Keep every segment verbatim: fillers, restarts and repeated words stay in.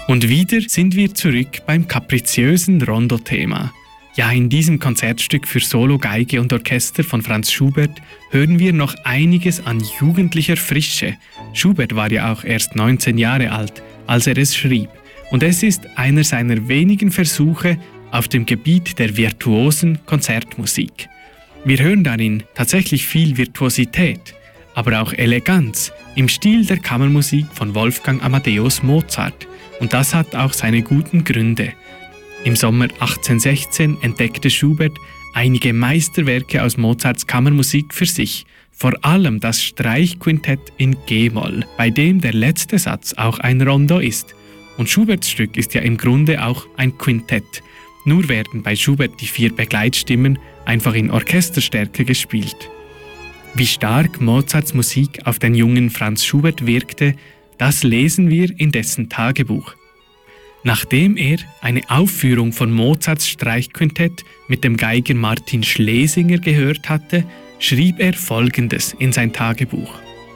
Und wieder sind wir zurück beim kapriziösen Rondo-Thema. Ja, in diesem Konzertstück für Solo, Geige und Orchester von Franz Schubert hören wir noch einiges an jugendlicher Frische. Schubert war ja auch erst neunzehn Jahre alt, als er es schrieb. Und es ist einer seiner wenigen Versuche auf dem Gebiet der virtuosen Konzertmusik. Wir hören darin tatsächlich viel Virtuosität, aber auch Eleganz im Stil der Kammermusik von Wolfgang Amadeus Mozart. Und das hat auch seine guten Gründe. Im Sommer achtzehnhundertsechzehn entdeckte Schubert einige Meisterwerke aus Mozarts Kammermusik für sich, vor allem das Streichquintett in G-Moll, bei dem der letzte Satz auch ein Rondo ist. Und Schuberts Stück ist ja im Grunde auch ein Quintett, nur werden bei Schubert die vier Begleitstimmen einfach in Orchesterstärke gespielt. Wie stark Mozarts Musik auf den jungen Franz Schubert wirkte, das lesen wir in dessen Tagebuch. Nachdem er eine Aufführung von Mozarts Streichquintett mit dem Geiger Martin Schlesinger gehört hatte, schrieb er Folgendes in sein Tagebuch.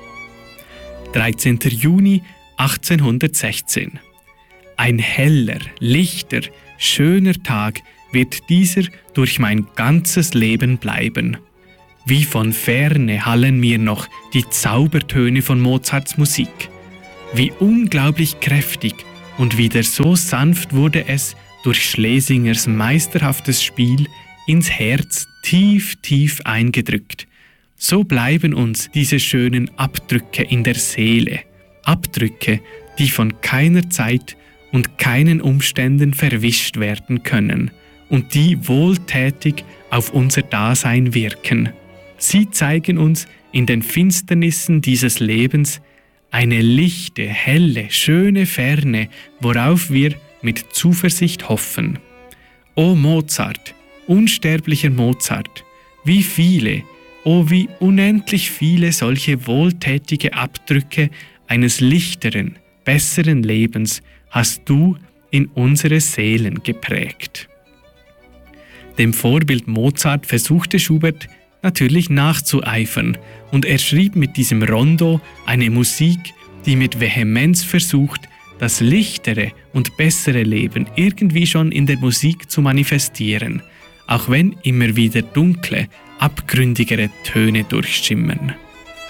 dreizehnter Juni achtzehnhundertsechzehn. Ein heller, lichter, schöner Tag wird dieser durch mein ganzes Leben bleiben. Wie von ferne hallen mir noch die Zaubertöne von Mozarts Musik. Wie unglaublich kräftig und wieder so sanft wurde es durch Schlesingers meisterhaftes Spiel ins Herz tief, tief eingedrückt. So bleiben uns diese schönen Abdrücke in der Seele. Abdrücke, die von keiner Zeit und keinen Umständen verwischt werden können und die wohltätig auf unser Dasein wirken. Sie zeigen uns in den Finsternissen dieses Lebens eine lichte, helle, schöne Ferne, worauf wir mit Zuversicht hoffen. O Mozart, unsterblicher Mozart, wie viele, o wie unendlich viele solche wohltätige Abdrücke eines lichteren, besseren Lebens hast du in unsere Seelen geprägt. Dem Vorbild Mozart versuchte Schubert natürlich nachzueifern und er schrieb mit diesem Rondo eine Musik, die mit Vehemenz versucht, das lichtere und bessere Leben irgendwie schon in der Musik zu manifestieren, auch wenn immer wieder dunkle, abgründigere Töne durchschimmern.